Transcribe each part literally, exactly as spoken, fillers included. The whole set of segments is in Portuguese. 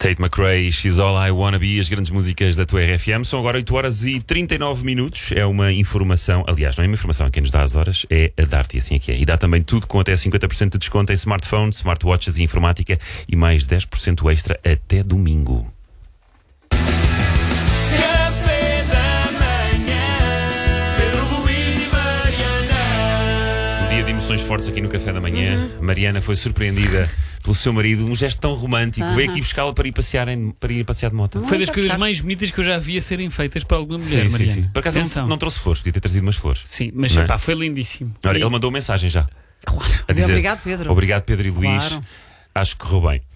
Tate McRae, She's All I Wanna Be, as grandes músicas da tua R F M. São agora oito horas e trinta e nove minutos. É uma informação, aliás, não é uma informação, quem nos dá as horas é a Darty, assim é que é. E dá também tudo com até cinquenta por cento de desconto em smartphones, smartwatches e informática e mais dez por cento extra até domingo. Emoções fortes aqui no Café da Manhã. Uhum. Mariana foi surpreendida pelo seu marido, um gesto tão romântico. Uhum. Veio aqui buscá-la para ir passear em, para ir passear de moto. Foi das coisas buscar. mais bonitas que eu já vi a serem feitas para alguma mulher, sim, Mariana. Sim, sim. Por acaso não, não trouxe flores, podia ter trazido umas flores. Sim, mas é? Pá, foi lindíssimo. Olha, ele mandou mensagem já. Claro. A dizer, obrigado, Pedro. Obrigado, Pedro e Luís. Claro. Acho que correu bem.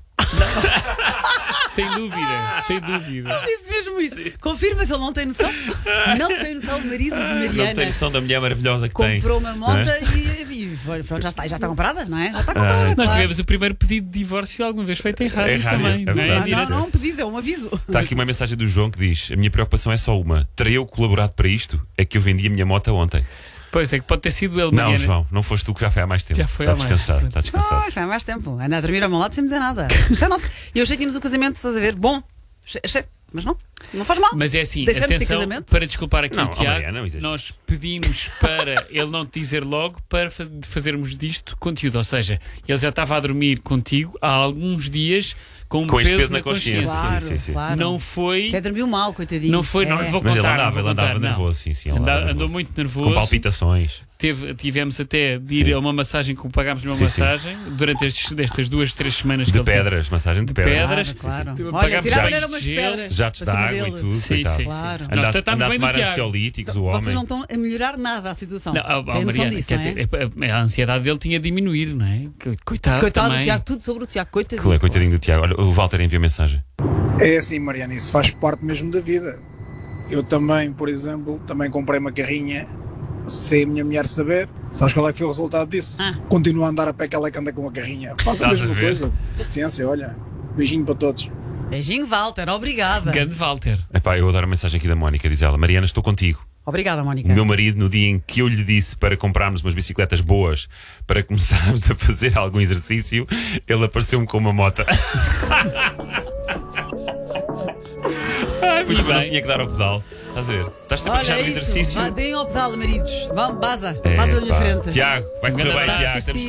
Sem dúvida, sem dúvida. Ele disse mesmo isso. Confirma se ele não tem noção. Não tem noção, o marido de Mariana. Não tem noção da mulher maravilhosa que comprou tem. Comprou uma moto é? e, e pronto, já está, já está comprada, não é? Já está comprada. Ah. Claro. Nós tivemos o primeiro pedido de divórcio alguma vez feito em rádio, é rádio também. É não, é? não, não é um pedido, é um aviso. Está aqui uma mensagem do João que diz: a minha preocupação é só uma. Terei eu colaborado para isto? É que eu vendi a minha moto ontem. Pois é, que pode ter sido ele, Não, Mariana. João, não foste tu que já foi há mais tempo. Já foi está há mais descansado, tempo. Está descansado. Oh, foi há mais tempo. Anda a dormir ao meu lado sem me dizer nada. Já não, eu achei que tínhamos um casamento, estás a ver? Bom, achei, mas não, não faz mal. Mas é assim, deixamos atenção, de casamento. para desculpar aqui não, o Tiago, Mariana, nós pedimos para ele não te dizer logo para faz, fazermos disto conteúdo. Ou seja, ele já estava a dormir contigo há alguns dias com um com peso, peso na, na consciência. consciência. Claro, sim, sim, sim. claro. Não foi. Até dormiu mal, coitadinho. Não foi, é. não lhe vou Mas contar. ele andava, não ele vou andava contar, nervoso, sim, sim. Anda, andava andou nervoso. muito nervoso. Com palpitações. Teve, tivemos até de ir sim. a uma massagem que pagámos numa sim, massagem sim. durante estes, destas duas, três semanas de que ele pedras, teve. massagem de, de pedras. pedras. Claro, claro. Pagámos Olha, tiraram já umas gel, pedras. Já está água e tudo. Sim, sim, claro. Nós Andar, tratámos andar a bem do tomar Tiago. ansiolíticos, o Vocês homem. não estão a melhorar nada a situação. Não, oh, Tem noção Mariana, disso, quer não é? dizer, a ansiedade dele tinha diminuído, não é? Coitado, Coitado também. do Tiago, tudo sobre o Tiago, coitadinho. Coitadinho do Tiago. Olha, o Walter enviou mensagem. É assim, Mariana, isso faz parte mesmo da vida. Eu também, por exemplo, também comprei uma carrinha sem a minha mulher saber. Sabes qual é que foi o resultado disso? Ah. Continuo a andar a pé que ela que anda com a carrinha. Faça a Estás mesma a ver? coisa. Paciência, olha. Beijinho para todos. Beijinho, Walter, obrigada. Grande Walter. Epá, eu adoro a mensagem aqui da Mónica. Diz ela: Mariana, estou contigo. Obrigada, O Mónica. meu marido, no dia em que eu lhe disse para comprarmos umas bicicletas boas para começarmos a fazer algum exercício, ele apareceu-me com uma moto. Muito bem, não tinha que dar ao pedal. Estás a ver? Estás sempre a Olha queixar do isso, exercício. vá, deem ao pedal, maridos. Vamos, baza. É, Baza da minha pá. frente. Tiago, vai correr grande bem, abraço, Tiago. Estamos